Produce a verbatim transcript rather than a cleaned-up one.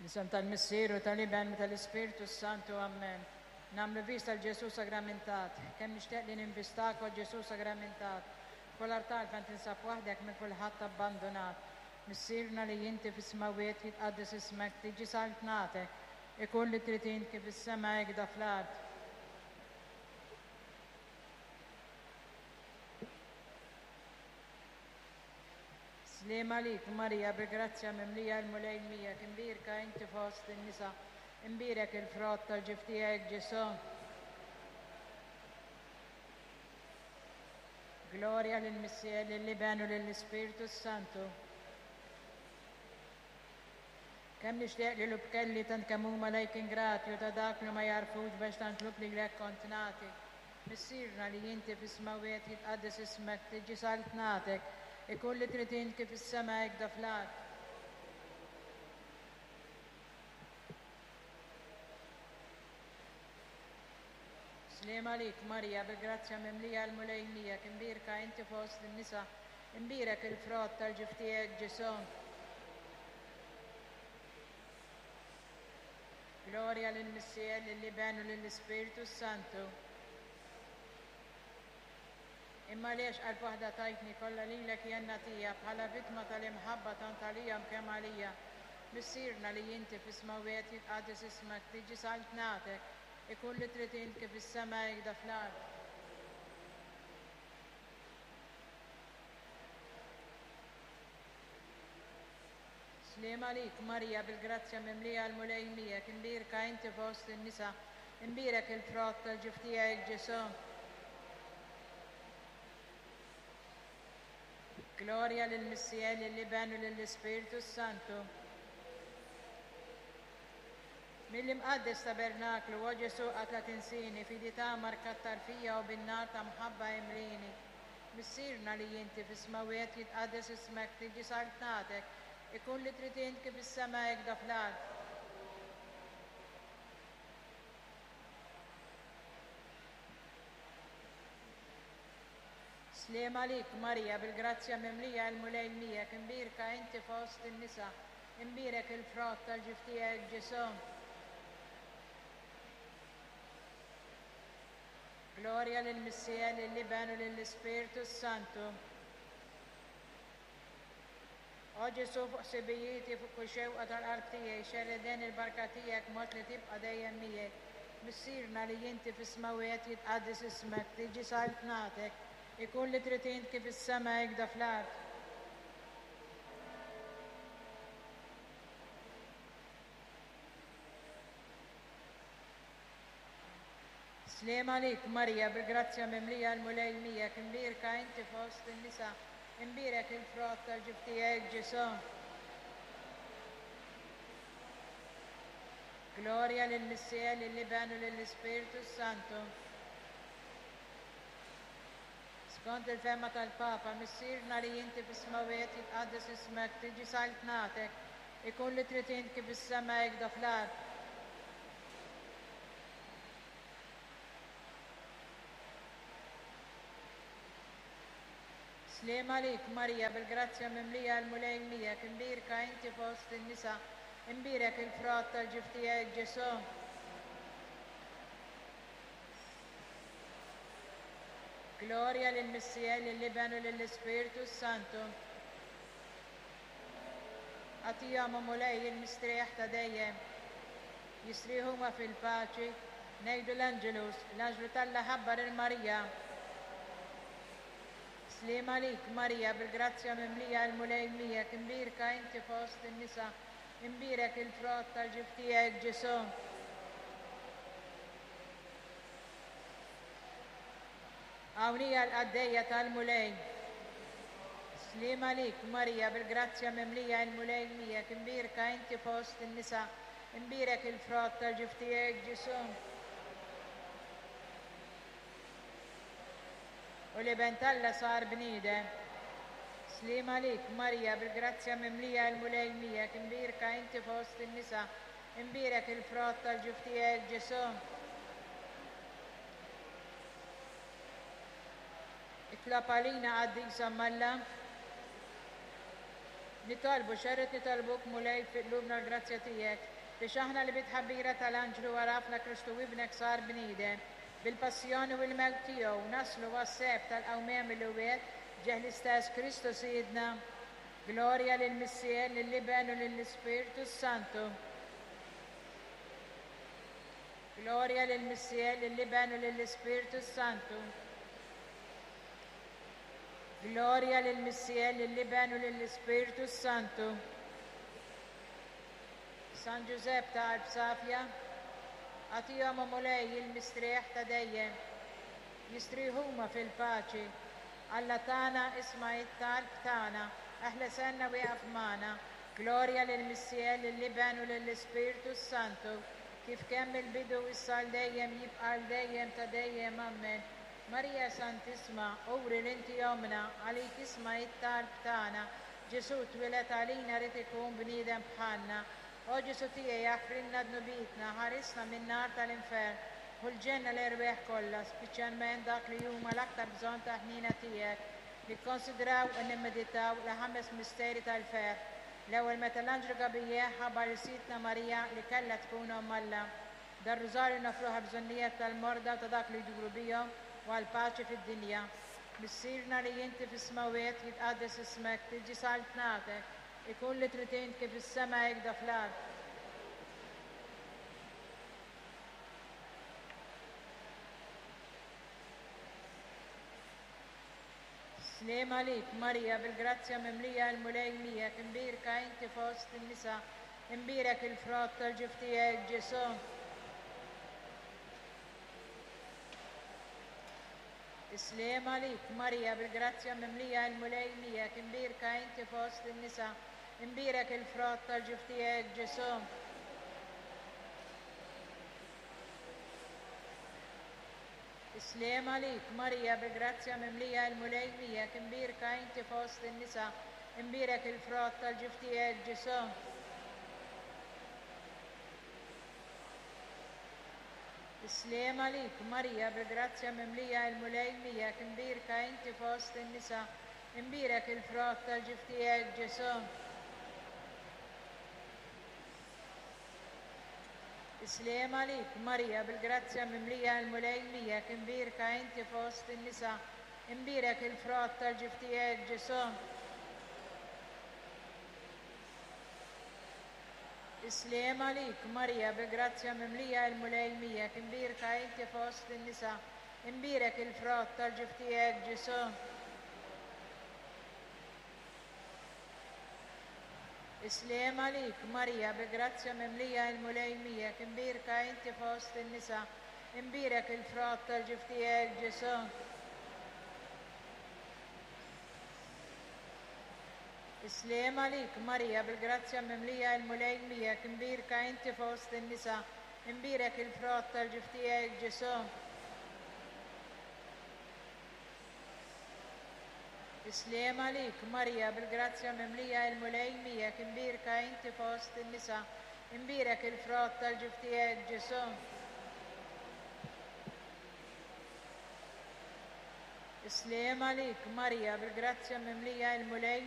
Nisam tal-Missieru, tal-Iben, tal-Ispiritu Santu, Amen. Namlu vista l-Ġesu sagramentat, kemm nixtieq li ninvistak u Ġesu sagramentat. Kull artal fejn tinsab waħdek minn kulħadd abbandonat. Missierna li jinti fis-smawiet jitqaddis ismek tiġi saltnatek ikun li trid inti fis-sema jgda fl-art. Slim għalik, Marija, bil-grazzja mimlija l-mulejn mijak, imbirka inti fost in-nisa, imbirek il-frott tal-ġiftijek Ġesu. Gloria lill-Missija, lill-Iben u lill-Ispiritu Santu. Kemm nixtieq li l-ubkelli tant kemm huma lejk ingratju ta' dak li ma jarfux biex tantlub li lek kont nagħti. Missierna li inti fis-smawiet jitqaddis ismek tiġi saltnatek ikun li trid inti fis-sema jgda fl-art. Slim għalik, Marija, bil-grazzja mimlija l-mulejn mijak, imbirka inti fost in-nisa, imbirek il-frott tal-ġiftijek Ġesu. Gloria lill-Missija, lill-Iben u lill-Ispiritu Santu. Imma liex qalb waħda tajtni kollha lilek jenna tija bħala vittma tal-imħabba tant għalija mkemm għalija. Missierna li inti fis-smawiet jitqaddis ismek tiġi saltnatek ikun li trid inti fis-sema jgda fl-art. Slim għalik, Marija, bil-grazzja mimlija l-mulejn mijak, imbirka inti fost in-nisa, imbirek il-frott tal-ġiftijek Ġesu. Gloria lill-Missija, lill-Iben u lill-Ispiritu Santu. Mill-imqaddis tabernaklu u Ġesu qatla tinsini, fidità markat tarfija u bin-nar ta' mħabba imlini. Missierna li inti fis-smawiet jitqaddis ismek tiġi saltnatek ikun li trid inti fis-sema jgda fl-art. Slim għalik, Marija, bil-grazzja mimlija l-mulejn mijak, imbirka inti fost in-nisa, imbirek il-frott tal-ġiftijek Ġesu. Gloria lill-Missija, lill-Iben u lill-Ispiritu Santu. O Ġesu fuq sibijieti fuq kull xewqa tal-qalb tiegħi xerreden il-barka tiegħek mod li tibqa' dejjem miegħek. Missierna li inti fis-smawiet jitqaddis ismek tiġi saltnatek ikun li trid inti fis-sema jgda fl-art. Slim għalik, Marija, bil-grazzja mimlija l-mulejn mijak, imbirka inti fost in-nisa, imbirek il-frott tal-ġiftijek Ġesu. Gloria lill-Missija, lill-Iben u lill-Ispiritu Santu. Skont il-femma tal-Papa, missierna li inti fis-smawiet jitqaddis ismek tiġi saltnatek ikun li trid inti fis-sema jgda fl-art. Slim għalik, Marija, bil-grazzja mimlija l-mulejn mijak, imbirka inti fost in-nisa, imbirek il-frott tal-ġiftijek Ġesu. Gloria lill-Missija, lill-Iben u lill-Ispiritu Santu. Għatijom u mulej il-mistrieħ ta' dejjem, jisriħu ma fil-paċi, nejdu l-Anġelus, l-Anġlu Talla ħabbar il-Marija. Slim għalik, Marija, bil-grazzja mimlija l-mulejn mijak, imbirka inti fost in-nisa, imbirek il-frott tal-ġiftijek Ġesu. Hawnija l-qaddejja tal-mulejn. Slim għalik, Marija, bil-grazzja mimlija l-mulejn mijak, imbirka inti fost in-nisa, imbirek il-frott tal-ġiftijek Ġesu. U li bentalla sar bniedem. Slim għalik, Marija, bil-grazzja mimlija l-mulejn mijak, imbirka inti fost in-nisa, imbirek il-frott tal-ġiftijek Ġesu. Itlab għalina għaddisa Malla. Nitolbu xerret nitolbuk mulej fil-lubna l-grazzja tijek بشهنا اللي بتحبيرة الأنجلو ورافنا كريستو وابنك صار بنيده بالباسيون والموتية ونسله والسبت الأومام اللوبات جهل استاس كريستو سيدنا جلوريا للمسيح للبان وللسبيرتو سانتو جلوريا للمسيح للبان وللسبيرتو سانتو جلوريا للمسيح للبان وللسبيرتو سانتو سان جوزيب تعب صافية أعطيهم مولاي المستريح تدين يستريهوما في الباچي الله تانا اسمع التالب تانا أهل سنة وأفمانا جلوريا للمسيح للبان وللسبيرتو سانتو كيف كمل بدو الصال دايم يبقى دايم تدايم أمين ماريا سانتسما أوري انت يومنا عليك اسمع التالب تانا جسوت ولت علينا رتكون بنيدم بحالنا O Gesù يحفرنا ذنوبيتنا حارسنا من نار الانفير والجنة الارواح كلها specialmente dak li huma l-aktar bżonn ta' ħnina tiegħek li konsidraw u nimmeditaw l-ħames misteri tal-fer. L-ewwel meta l-Anġlu Gabriel ħabar isitna Marija li kellha tkun omm Alla. Dar-rużarju nafruħa bżonnijiet tal-morda ta' dak li jduru bihom u għall-paċi fid-dinja. Missirna li inti fis-smawiet jitqaddes ismek tiġi saltnatek ikun li trid kif is-sema hekk daflar. Slem għalik, Marija, bil-grazzja mimlija l-mulej miegħek, imbirka inti fost in-nisa, imbirek il-frott tal-ġuf tiegħek Ġesu. Slem għalik, Marija, bil-grazzja mimlija l-mulej miegħek, imbirka inti fost in-nisa, imbirek il-frott tal-ġuf tiegħek Ġesu. Slem għalik, Marija, bil-grazzja mimlija l-mulej miegħek, imbirka inti fost in-nisa, imbirek il-frott tal-ġuf tiegħek Ġesu. Slem għalik, Marija, bil-grazzja mimlija l-mulej miegħek, imbirka inti fost in-nisa, imbirek il-frott tal-ġuf tiegħek Ġesu. Slem għalik, Marija, bil-grazzja mimlija l-mulej miegħek, imbirka inti fost in-nisa, imbirek il-frott tal-ġuf tiegħek Ġesu. Slem għalik, Marija, bil-grazzja mimlija l-mulej miegħek, imbirka inti fost in-nisa, imbirek il-frott tal-ġuf tiegħek Ġesu. Slem għalik, Marija, bil-grazzja mimlija l-mulej miegħek, imbirka inti fost in-nisa, imbirek il-frott tal-ġuf tiegħek Ġesu. Slem għalik, Marija, bil-grazzja mimlija l-mulej miegħek, imbirka inti fost in-nisa, imbirek il-frott tal-ġuf tiegħek Ġesu. Slem għalik, Marija, bil-grazzja mimlija l-mulej miegħek, imbirka inti fost in-nisa, imbirek il-frott tal-ġuf tiegħek Ġesu. Slem għalik, Marija, bil-grazzja mimlija l-mulej